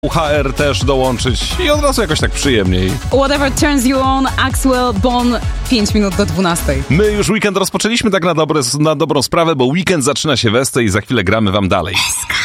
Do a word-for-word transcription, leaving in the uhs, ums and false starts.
H R też dołączyć i od razu jakoś tak przyjemniej. Whatever turns you on, Axwell, Bon, pięć minut do dwunastej. My już weekend rozpoczęliśmy tak na, dobre, na dobrą sprawę, bo weekend zaczyna się we sto i za chwilę gramy wam dalej.